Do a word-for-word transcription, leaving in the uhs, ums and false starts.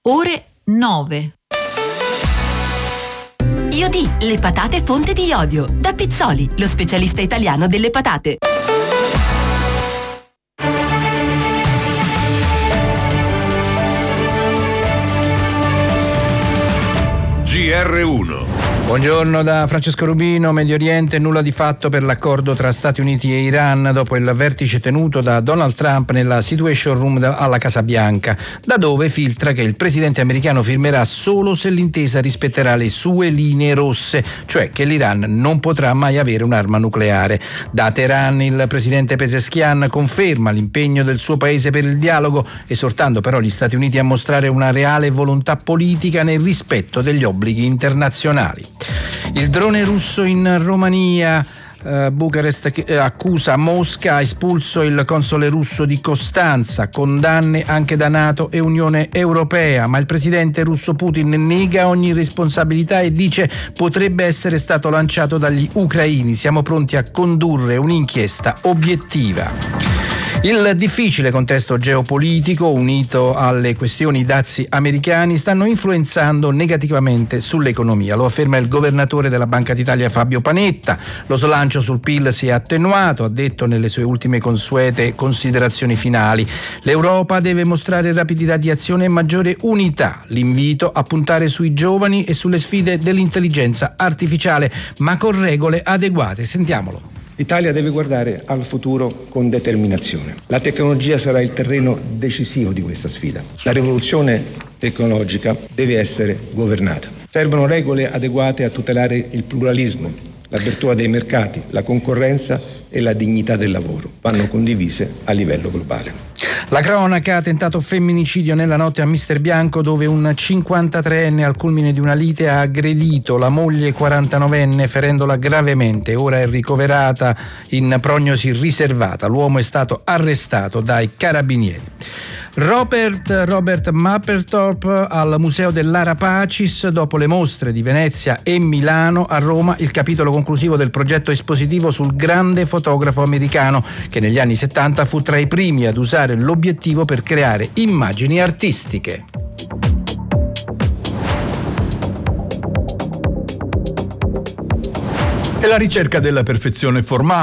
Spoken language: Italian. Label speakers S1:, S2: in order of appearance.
S1: ore nove.
S2: Iodi, le patate fonte di iodio. Da Pizzoli, lo specialista italiano delle patate.
S3: G R uno.
S4: Buongiorno da Francesco Rubino. Medio Oriente, nulla di fatto per l'accordo tra Stati Uniti e Iran dopo il vertice tenuto da Donald Trump nella Situation Room alla Casa Bianca, da dove filtra che il presidente americano firmerà solo se l'intesa rispetterà le sue linee rosse, cioè che l'Iran non potrà mai avere un'arma nucleare. Da Teheran il presidente Pezeshkian conferma l'impegno del suo paese per il dialogo, esortando però gli Stati Uniti a mostrare una reale volontà politica nel rispetto degli obblighi internazionali. Il drone russo in Romania, uh, Bucarest uh, accusa Mosca, ha espulso il console russo di Costanza, condanne anche da NATO e Unione Europea, ma il presidente russo Putin nega ogni responsabilità e dice potrebbe essere stato lanciato dagli ucraini. Siamo pronti a condurre un'inchiesta obiettiva. Il difficile contesto geopolitico, unito alle questioni dazi americani, stanno influenzando negativamente sull'economia. Lo afferma il governatore della Banca d'Italia Fabio Panetta. Lo slancio sul P I L si è attenuato, ha detto nelle sue ultime consuete considerazioni finali. L'Europa deve mostrare rapidità di azione e maggiore unità. L'invito a puntare sui giovani e sulle sfide dell'intelligenza artificiale, ma con regole adeguate. Sentiamolo.
S5: L'Italia deve guardare al futuro con determinazione. La tecnologia sarà il terreno decisivo di questa sfida. La rivoluzione tecnologica deve essere governata. Servono regole adeguate a tutelare il pluralismo, l'apertura dei mercati, la concorrenza e la dignità del lavoro. Vanno condivise a livello globale.
S4: La cronaca: ha tentato femminicidio nella notte a Mister Bianco, dove un cinquantatreenne al culmine di una lite ha aggredito la moglie quarantanovenne ferendola gravemente. Ora è ricoverata in prognosi riservata. L'uomo è stato arrestato dai carabinieri. Robert, Robert Mapplethorpe al Museo dell'Ara Pacis. Dopo le mostre di Venezia e Milano, a Roma il capitolo conclusivo del progetto espositivo sul grande fotografo americano che negli anni settanta fu tra i primi ad usare l'obiettivo per creare immagini artistiche.
S6: È la ricerca della perfezione formale